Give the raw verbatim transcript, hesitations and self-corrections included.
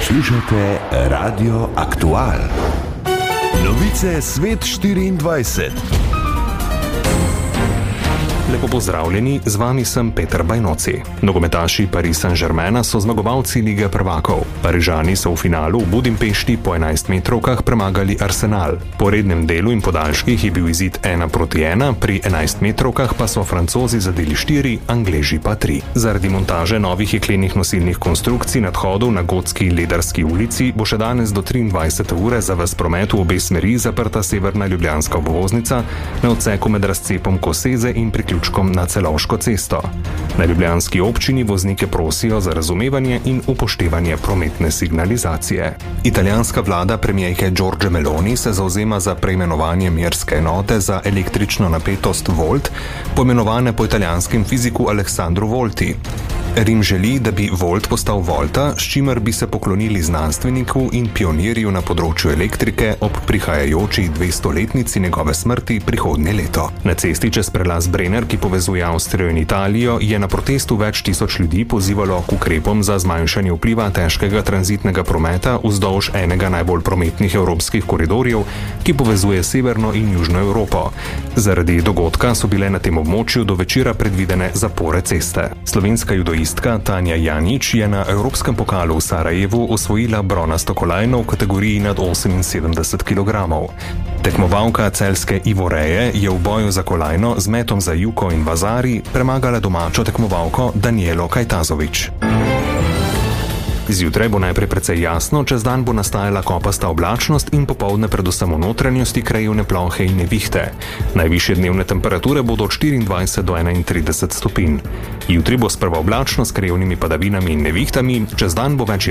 Poslušate Radio Aktual. Novice Svet štiriindvajset. Lepo pozdravljeni, z vami sem Peter Bajnoci. Nogometaši Paris Saint-Germaina so zmagovalci Lige prvakov. Parižani so v finalu v Budimpešti po enajstmetrovkah premagali Arsenal. Po rednem delu in podaljških je bil izid ena proti ena, pri enajstmetrovkah pa so Francozi zadeli štiri, Angleži pa tri. Zaradi montaže novih jeklenih nosilnih konstrukcij nadhodov na gotski Ledarski ulici bo še danes do triindvajsete ure za ves promet v obe smeri zaprta severna ljubljanska obvoznica na odseku med razcepom Koseze in priključkom na Celovško cesto. Na ljubljanski občini voznike prosijo za razumevanje in upoštevanje prometne signalizacije. Italijanska vlada premijejke Giorgie Meloni se zauzema za preimenovanje merske enote za električno napetost volt, poimenovane po italijanskem fiziku Alessandru Volti. Rim želi, da bi volt postal volta, s čimer bi se poklonili znanstveniku in pionirju na področju elektrike ob prihajajoči dvestoletnici njegove smrti prihodnje leto. Na cesti čez prelaz Brenner, ki povezuje Avstrijo in Italijo, je na protestu več tisoč ljudi pozivalo k ukrepom za zmanjšanje vpliva težkega tranzitnega prometa vzdolž enega najbolj prometnih evropskih koridorjev, ki povezuje severno in južno Evropo. Zaradi dogodka so bile na tem območju do večera predvidene zapore ceste. Slovenska judoistka Tanja Janić je na Evropskem pokalu v Sarajevu osvojila bronasto kolajno v kategoriji nad oseminsedemdeset kilogramov. Tekmovalka celjske Ivoreje je v boju za kolajno z metom za Juko in Vazari premagala domačo tekmovalko Danijelo Kajtazović. Zjutraj bo najprej precej jasno, čez dan bo nastajala kopasta oblačnost in popoldne predvsem v notranjosti krajevne plohe in nevihte. Najvišje dnevne temperature bodo od štiriindvajset do enaintrideset stopinj. Jutri bo sprva oblačno s krajevnimi padavinami in nevihtami, čez dan bo več